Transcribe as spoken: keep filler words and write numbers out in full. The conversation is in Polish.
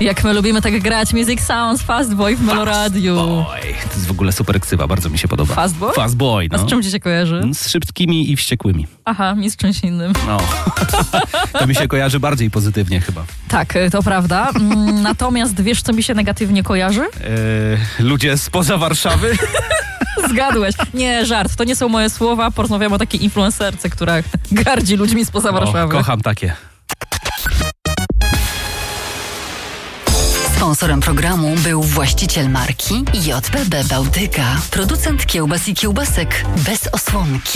Jak my lubimy tak grać Music Sounds, Fast Boy w Meloradiu. Boy. To jest w ogóle super ksywa, bardzo mi się podoba. Fast Boy? Fast Boy, no. A z czym ci się kojarzy? Z szybkimi i wściekłymi. Aha, mi z czymś innym. No. To mi się kojarzy bardziej pozytywnie chyba. Tak, to prawda. Mm, Natomiast wiesz, co mi się negatywnie kojarzy? Eee, ludzie spoza Warszawy? Zgadłeś. Nie, żart. To nie są moje słowa. Porozmawiam o takiej influencerce, która gardzi ludźmi spoza Warszawy. O, kocham takie. Sponsorem programu był właściciel marki J P B Bałtyka, producent kiełbas i kiełbasek bez osłonki.